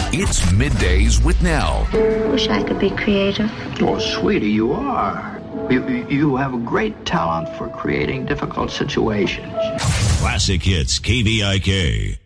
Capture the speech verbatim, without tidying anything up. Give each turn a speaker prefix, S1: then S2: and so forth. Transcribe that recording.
S1: It's Middays with Nell.
S2: Wish I could be creative.
S3: Oh, sweetie, you are. You, you have a great talent for creating difficult situations.
S4: Classic Hits, K V I K.